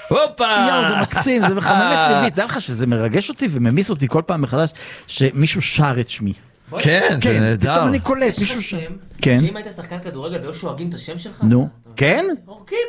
הופה! יאו, זה מקסים, זה מחמם את ליבי. דע לך שזה מרגש אותי וממיס אותי כל פעם מחדש שמישהו שר את שמי. כן, זה נהדר. פתאום אני קולט, מישהו שר. כן. שאם היית שחקן כדורגל והיו שואגים את השם שלך? נו, כן? אורקידי!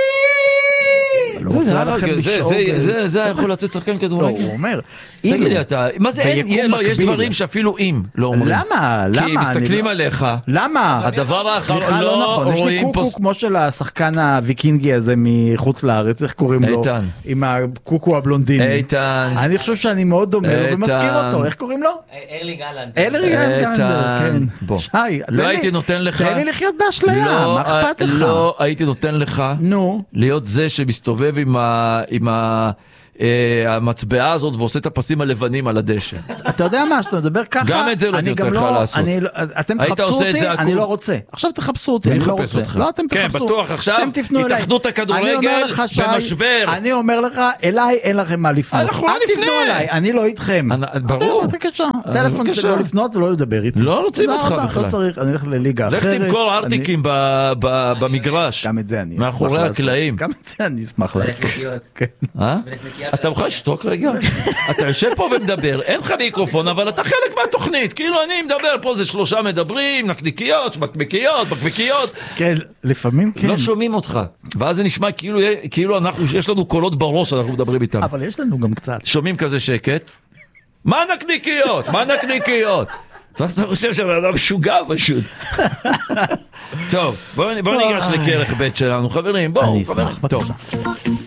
זה יכול לצאת שחקן לא, כדורגל. הוא אומר. תגיד לי אתה, מה זה אין? יש דברים שאפילו אם לא אומרים. למה? כי מסתכלים עליך. למה? הדבר האחר סליחה, לא לא נכון, יש לי רואים קוקו פה... כמו של השחקן הוויקינגי הזה מחוץ לארץ, איך קוראים לו? איתן. עם הקוקו הבלונדיני. איתן. אני חושב שאני מאוד דומה לו איתן. ומזכיר אותו, איך קוראים לו? ארלי גלנט. ארלי גלנט, כן. בוא. שי, לא הייתי נותן לך... תן לי לחיות באשליה, מה אכפת לך? לא הייתי נותן לך נו. להיות זה שמסתובב עם המצבעה הזאת ועושה את הפסים הלבנים על הדשא. אתה יודע מה, שאתה מדבר ככה, גם את זה לא אני גם תרצה לעשות. אתם היית תחפשו עושה את אותי, זה אני עקום. לא רוצה. עכשיו תחפשו אותי, אני לא רוצה. לא, אתם כן, תחפשו. בטוח עכשיו, אתם תפנו אליי. התאחדות אני הכדורגל אומר לך, שי, במשבר. אני אומר לך, אליי אין לכם מה לפנות. אנחנו לא אל תפנו נפנה. אליי, אני לא איתכם. ברור. בבקשה, טלפון שלי לא לפנות ולא לדבר איתי. לא רוצים אותך תודה רבה, בכלל. לא צריך, אני הולך לליגה לך אחרת. תמכור אני- ארטיקים במגרש. גם את זה אני אשמח מאחורי לעשות. הקלעים. גם את זה אני אשמח לעשות. נקניקיות. כן. אתה יכול לשתוק רגע? אתה יושב פה ומדבר, אין לך מיקרופון, אבל אתה חלק מהתוכנית. כאילו אני מדבר, פה זה 3 מדברים, נקניקיות, בקבקיות. כן, לפעמים כן. לא שומעים אותך. ואז זה נשמע כאילו יש לנו קולות בראש, אנחנו מדברים איתם. אבל יש לנו גם קצת. שומעים כזה שקט. מה נקניקיות? ואז אתה חושב שהבן אדם משוגע פשוט. טוב, בוא ניגש לכרך ב' שלנו, חברים, בואו. אני אשמח, בבקשה.